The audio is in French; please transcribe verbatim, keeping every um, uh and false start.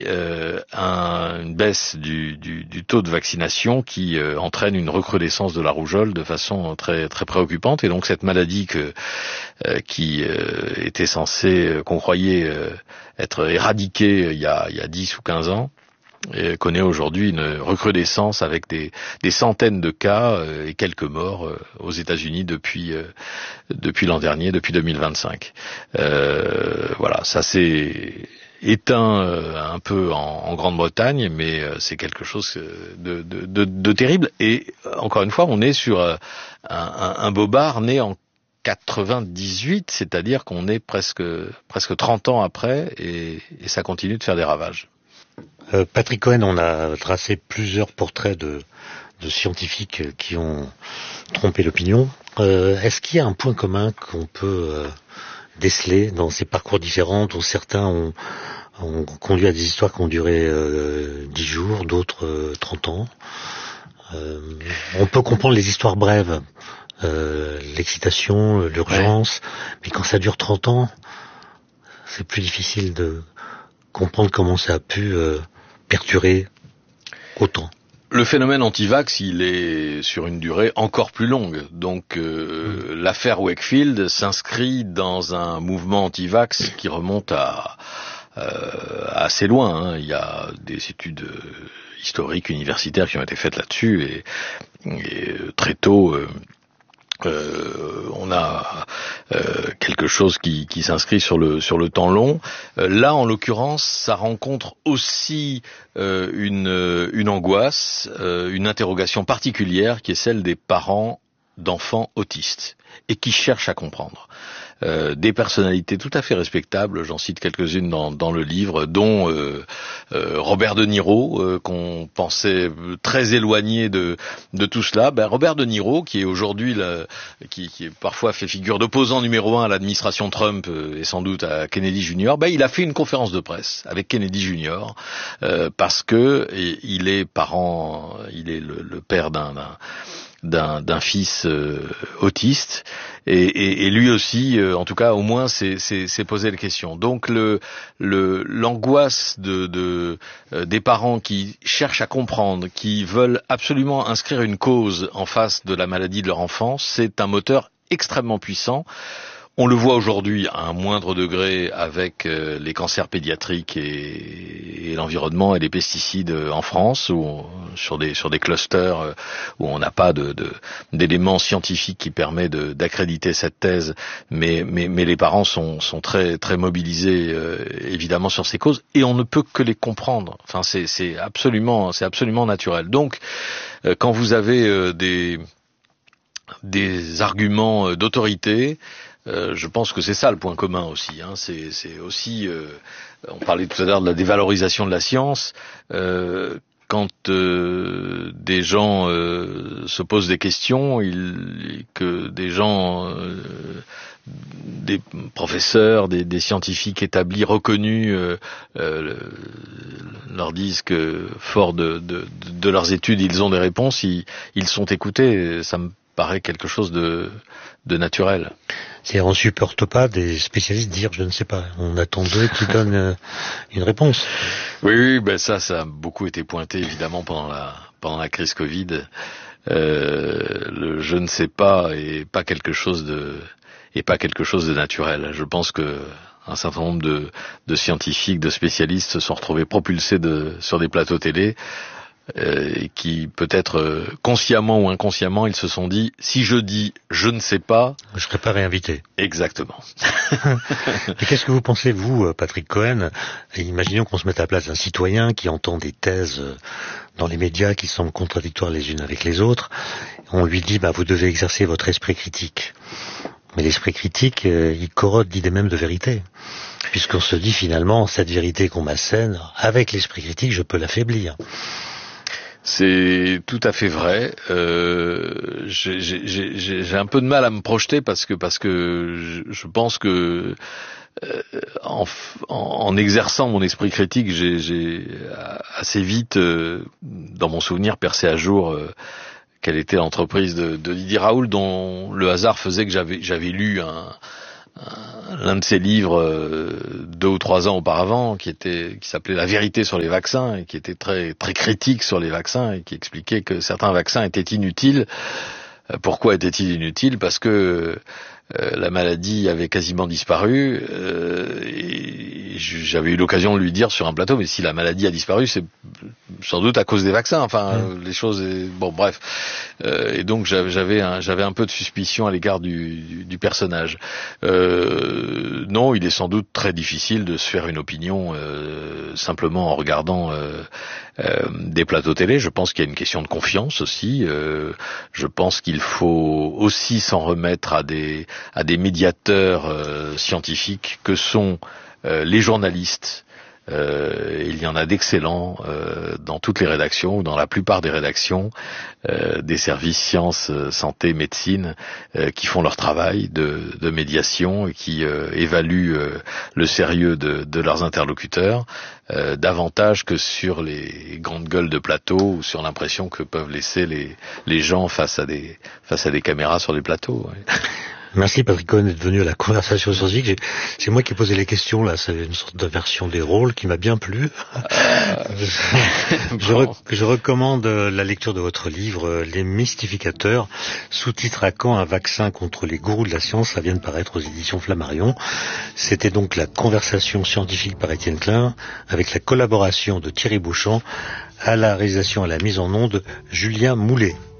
euh, un, une baisse du, du, du taux de vaccination qui euh, entraîne une recrudescence de la rougeole de façon très très préoccupante. Et donc cette maladie que euh, qui euh, était censée, euh, qu'on croyait euh, être éradiquée il y a il y a dix ou quinze ans, et connaît aujourd'hui une recrudescence avec des, des centaines de cas euh, et quelques morts euh, aux États-Unis depuis euh, depuis l'an dernier, depuis deux mille vingt-cinq. Euh, voilà, ça s'est éteint euh, un peu en, en Grande-Bretagne, mais euh, c'est quelque chose de, de, de, de terrible. Et euh, encore une fois, on est sur euh, un, un, un bobard né en quatre-vingt-dix-huit, c'est-à-dire qu'on est presque presque trente ans après, et, et ça continue de faire des ravages. Euh, Patrick Cohen, on a tracé plusieurs portraits de, de scientifiques qui ont trompé l'opinion. Euh, est-ce qu'il y a un point commun qu'on peut euh, déceler dans ces parcours différents, dont certains ont, ont conduit à des histoires qui ont duré euh, dix jours, d'autres euh, trente ans? euh, On peut comprendre les histoires brèves, euh, l'excitation, l'urgence, ouais. Mais quand ça dure trente ans, c'est plus difficile de comprendre comment ça a pu euh, perdurer autant. Le phénomène anti-vax, il est sur une durée encore plus longue. Donc euh, mmh. l'affaire Wakefield s'inscrit dans un mouvement anti-vax qui remonte à, euh, à assez loin. Hein. Il y a des études historiques, universitaires qui ont été faites là-dessus, et, et très tôt... Euh, Euh, on a euh, quelque chose qui, qui s'inscrit sur le sur le temps long. Euh, là, en l'occurrence, ça rencontre aussi euh, une une angoisse, euh, une interrogation particulière qui est celle des parents d'enfants autistes et qui cherchent à comprendre. Euh, des personnalités tout à fait respectables, j'en cite quelques-unes dans, dans le livre, dont euh, euh, Robert De Niro, euh, qu'on pensait très éloigné de, de tout cela. Ben, Robert De Niro, qui est aujourd'hui, la, qui, qui est parfois fait figure d'opposant numéro un à l'administration Trump euh, et sans doute à Kennedy junior, ben, il a fait une conférence de presse avec Kennedy junior euh, parce que et, il est parent, il est le, le père d'un, d'un d'un, d'un fils euh, autiste, et, et, et lui aussi, euh, en tout cas, au moins, s'est, s'est, s'est posé la question. Donc, le, le, l'angoisse de, de euh, des parents qui cherchent à comprendre, qui veulent absolument inscrire une cause en face de la maladie de leur enfant, c'est un moteur extrêmement puissant. On le voit aujourd'hui à un moindre degré avec euh, les cancers pédiatriques et, et l'environnement et les pesticides en France, où on, sur des sur des clusters euh, où on n'a pas de, de d'éléments scientifiques qui permet de, d'accréditer cette thèse, mais mais mais les parents sont sont très très mobilisés euh, évidemment sur ces causes, et on ne peut que les comprendre. Enfin, c'est c'est absolument c'est absolument naturel. Donc euh, quand vous avez euh, des des arguments d'autorité, Euh, je pense que c'est ça le point commun aussi. Hein. C'est, c'est aussi, euh, on parlait tout à l'heure de la dévalorisation de la science. Euh, quand euh, des gens euh, se posent des questions, il, que des gens, euh, des professeurs, des, des scientifiques établis, reconnus, euh, euh, leur disent que, fort de, de, de leurs études, ils ont des réponses, ils, ils sont écoutés. Ça me paraît quelque chose de, de naturel. C'est-à-dire, on supporte pas des spécialistes dire je ne sais pas. On attend d'eux qui donnent euh, une réponse. Oui, oui, ben ça, ça a beaucoup été pointé évidemment pendant la pendant la crise Covid. Euh, le je ne sais pas est pas quelque chose de est pas quelque chose de naturel. Je pense que un certain nombre de de scientifiques, de spécialistes se sont retrouvés propulsés de sur des plateaux télé. Euh, qui peut-être euh, consciemment ou inconsciemment, ils se sont dit, si je dis je ne sais pas, je serai pas réinvité. Exactement. Et qu'est-ce que vous pensez, vous, Patrick Cohen? Imaginons qu'on se mette à la place d'un citoyen qui entend des thèses dans les médias qui semblent contradictoires les unes avec les autres. On lui dit, bah, vous devez exercer votre esprit critique. Mais l'esprit critique, euh, il corrode l'idée même de vérité. Puisqu'on se dit finalement, cette vérité qu'on m'assène, avec l'esprit critique, je peux l'affaiblir. C'est tout à fait vrai. Euh, j'ai, j'ai, j'ai, j'ai un peu de mal à me projeter parce que parce que je, je pense que euh, en, en exerçant mon esprit critique, j'ai, j'ai assez vite, euh, dans mon souvenir, percé à jour euh, quelle était l'entreprise de, de Didier Raoult, dont le hasard faisait que j'avais j'avais lu un l'un de ses livres euh, deux ou trois ans auparavant, qui était qui s'appelait La vérité sur les vaccins, et qui était très très critique sur les vaccins, et qui expliquait que certains vaccins étaient inutiles. Pourquoi étaient-ils inutiles? Parce que euh, la maladie avait quasiment disparu, euh, et j'avais eu l'occasion de lui dire sur un plateau, mais si la maladie a disparu, c'est sans doute à cause des vaccins. Enfin, mmh. les choses... Bon, bref. Euh, et donc, j'avais un, j'avais un peu de suspicion à l'égard du, du, du personnage. Euh, non, il est sans doute très difficile de se faire une opinion euh, simplement en regardant euh, euh, des plateaux télé. Je pense qu'il y a une question de confiance aussi. Euh, je pense qu'il faut aussi s'en remettre à des à des médiateurs euh, scientifiques que sont euh, les journalistes. Euh, il y en a d'excellents euh, dans toutes les rédactions, ou dans la plupart des rédactions euh, des services sciences, santé, médecine, euh, qui font leur travail de, de médiation et qui euh, évaluent euh, le sérieux de, de leurs interlocuteurs euh, davantage que sur les grandes gueules de plateau ou sur l'impression que peuvent laisser les, les gens face à des face à des caméras sur des plateaux. Ouais. Merci Patrick Cohen d'être venu à la conversation scientifique. C'est moi qui ai posé les questions là, c'est une sorte d'inversion des rôles qui m'a bien plu. Euh, je, je, re, je recommande la lecture de votre livre Les Mystificateurs, sous-titre à quand un vaccin contre les gourous de la science, ça vient de paraître aux éditions Flammarion. C'était donc la conversation scientifique par Étienne Klein, avec la collaboration de Thierry Bouchant, à la réalisation et à la mise en onde Julien Moulet.